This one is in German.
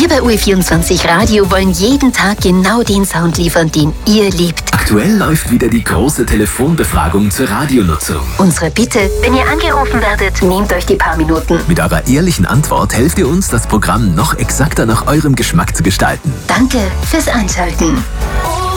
Wir bei UE24 Radio wollen jeden Tag genau den Sound liefern, den ihr liebt. Aktuell läuft wieder die große Telefonbefragung zur Radionutzung. Unsere Bitte, wenn ihr angerufen werdet, nehmt euch die paar Minuten. Mit eurer ehrlichen Antwort helft ihr uns, das Programm noch exakter nach eurem Geschmack zu gestalten. Danke fürs Einschalten.